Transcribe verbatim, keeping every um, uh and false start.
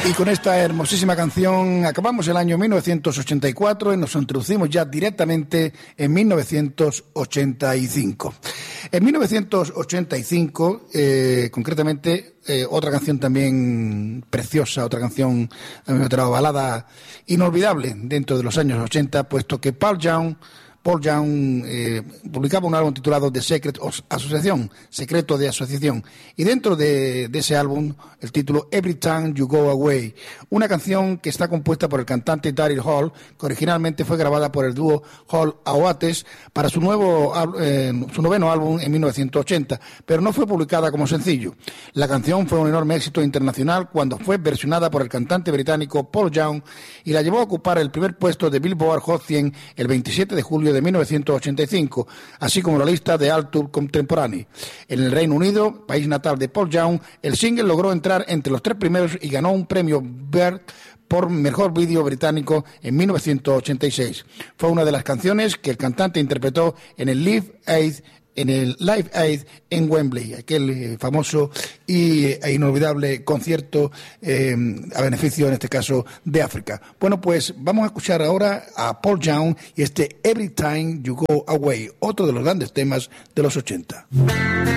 Y con esta hermosísima canción acabamos el año mil novecientos ochenta y cuatro y nos introducimos ya directamente en mil novecientos ochenta y cinco. En mil novecientos ochenta y cinco, eh, concretamente, eh, otra canción también preciosa, otra canción, otra balada inolvidable dentro de los años ochenta, puesto que Paul Young Paul Young eh, publicaba un álbum titulado The Secret of Association, Secreto de Asociación, y dentro de, de ese álbum el título Every Time You Go Away, una canción que está compuesta por el cantante Daryl Hall, que originalmente fue grabada por el dúo Hall Oates para su nuevo eh, su noveno álbum en mil novecientos ochenta, pero no fue publicada como sencillo. La canción fue un enorme éxito internacional cuando fue versionada por el cantante británico Paul Young y la llevó a ocupar el primer puesto de Billboard Hot cien el veintisiete de julio de mil novecientos ochenta y cinco, así como la lista de Altur Contemporary. En el Reino Unido, país natal de Paul Young, el single logró entrar entre los tres primeros y ganó un premio BERT por mejor vídeo británico en mil novecientos ochenta y seis. Fue una de las canciones que el cantante interpretó en el Live Aid en el Live Aid en Wembley, aquel eh, famoso y e inolvidable concierto eh, a beneficio, en este caso, de África. Bueno, pues vamos a escuchar ahora a Paul Young y este Every Time You Go Away, otro de los grandes temas de los ochenta.